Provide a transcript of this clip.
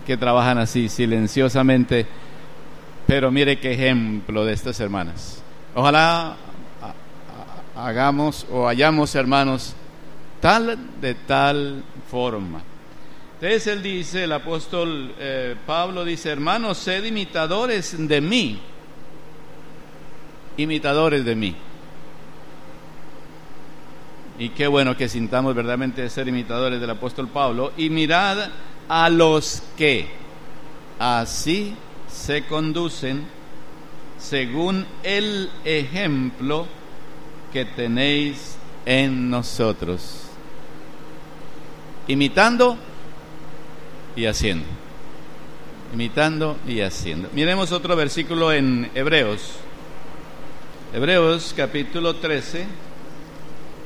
que trabajan así silenciosamente, pero mire qué ejemplo de estas hermanas. Ojalá hayamos hermanos de tal forma. Entonces él dice, el apóstol Pablo dice: hermanos, sed imitadores de mí. Imitadores de mí. Y qué bueno que sintamos verdaderamente ser imitadores del apóstol Pablo. Y mirad a los que así se conducen según el ejemplo que tenéis en nosotros. Imitando y haciendo. Imitando y haciendo. Miremos otro versículo en Hebreos. Hebreos capítulo 13.